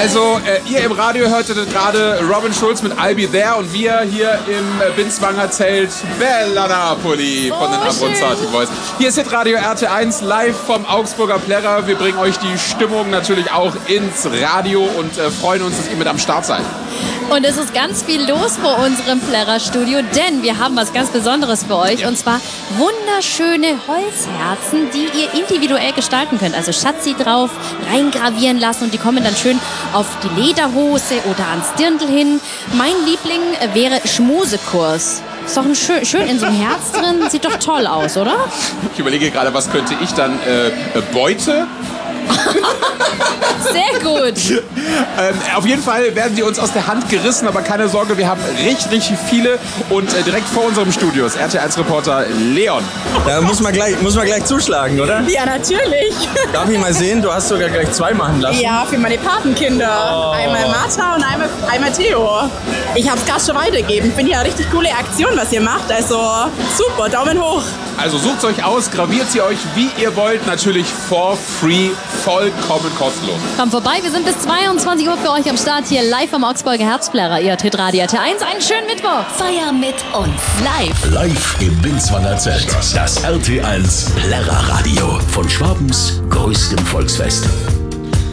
Also, ihr im Radio hörtet gerade Robin Schulz mit I'll Be There und wir hier im Binswanger Zelt Bella Napoli von den Abronzati Boys. Hier ist Hitradio RT1 live vom Augsburger Plärrer. Wir bringen euch die Stimmung natürlich auch ins Radio und freuen uns, dass ihr mit am Start seid. Und es ist ganz viel los vor unserem Plärrer-Studio, denn wir haben was ganz Besonderes für euch. Und zwar wunderschöne Holzherzen, die ihr individuell gestalten könnt. Also Schatzi drauf reingravieren lassen und die kommen dann schön auf die Lederhose oder ans Dirndl hin. Mein Liebling wäre Schmusekurs. Ist doch schön in so einem Herz drin. Sieht doch toll aus, oder? Ich überlege gerade, was könnte ich dann? Beute? Sehr gut. Auf jeden Fall werden die uns aus der Hand gerissen, aber keine Sorge, wir haben richtig viele und direkt vor unserem Studio ist RT1-Reporter Leon. Da muss man gleich zuschlagen, oder? Ja, natürlich. Darf ich mal sehen? Du hast sogar gleich 2 machen lassen. Ja, für meine Patenkinder. Einmal Martha und einmal Theo. Ich hab's gerade schon weitergegeben. Ich finde ja eine richtig coole Aktion, was ihr macht. Also super, Daumen hoch. Also sucht euch aus, graviert sie euch, wie ihr wollt, natürlich for free, vollkommen kostenlos. Kommt vorbei, wir sind bis 22 Uhr für euch am Start hier live am Augsburger Herzplärrer. Ihr hört Hitradio RT1. Einen schönen Mittwoch. Feier mit uns live. Live im Binswanger Zelt. Das RT1 Plärrer Radio von Schwabens größtem Volksfest.